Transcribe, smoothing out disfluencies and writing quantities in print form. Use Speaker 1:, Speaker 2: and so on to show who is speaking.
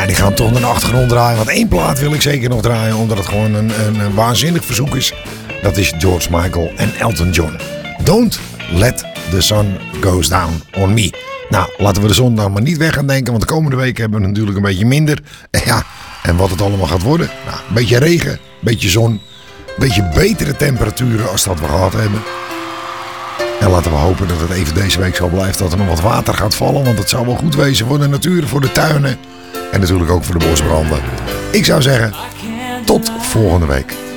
Speaker 1: Maar die gaan we toch naar de achtergrond draaien. Want één plaat wil ik zeker nog draaien. Omdat het gewoon een waanzinnig verzoek is. Dat is George Michael en Elton John. Don't let the sun goes down on me. Nou, laten we de zon nou maar niet weg gaan denken. Want de komende weken hebben we natuurlijk een beetje minder. Ja, en wat het allemaal gaat worden. Nou, een beetje regen, een beetje zon. Een beetje betere temperaturen als dat we gehad hebben. En laten we hopen dat het even deze week zo blijft. Dat er nog wat water gaat vallen. Want het zou wel goed wezen voor de natuur, voor de tuinen. En natuurlijk ook voor de bosbranden. Ik zou zeggen, tot volgende week.